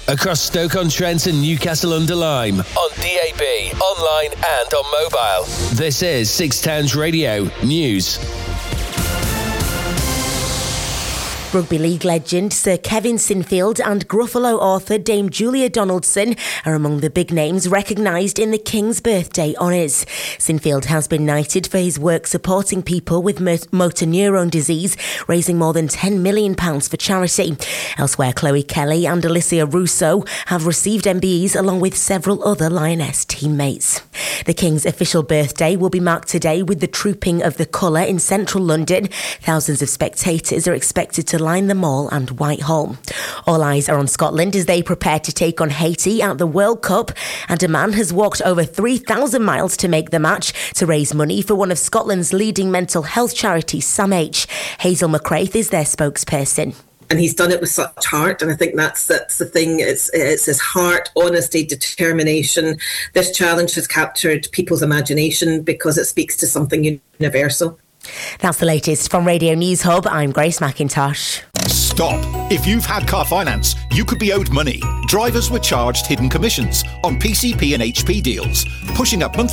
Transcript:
across Stoke-on-Trent and Newcastle-under-Lyme, on DAB, online and on mobile. This is Six Towns Radio News. Rugby League legend Sir Kevin Sinfield and Gruffalo author Dame Julia Donaldson are among the big names recognised in the King's Birthday Honours. Sinfield has been knighted for his work supporting people with motor neurone disease, raising more than £10 million for charity. Elsewhere, Chloe Kelly and Alicia Russo have received MBEs along with several other Lioness teammates. The King's official birthday will be marked today with the Trooping of the Colour in central London. Thousands of spectators are expected to line the Mall and Whitehall. All eyes are on Scotland as they prepare to take on Haiti at the World Cup, and a man has walked over 3,000 miles to make the match to raise money for one of Scotland's leading mental health charities, SAMH. Hazel McCraith is their spokesperson. And he's done it with such heart, and I think that's the thing. It's his heart, honesty, determination. This challenge has captured people's imagination because it speaks to something universal. That's the latest from Radio News Hub. I'm Grace McIntosh. Stop. If you've had car finance, you could be owed money. Drivers were charged hidden commissions on PCP and HP deals, pushing up monthly